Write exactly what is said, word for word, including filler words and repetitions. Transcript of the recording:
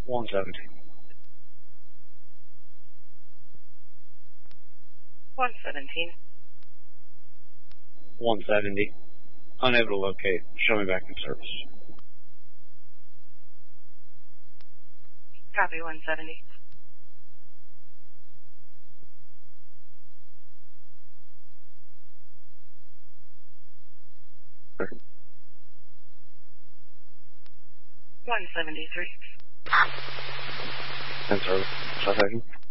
one seventy. one seventeen. one seventy. Unable to locate. Show me back in service. Copy one seventy. one seventy-three. In service. Citation.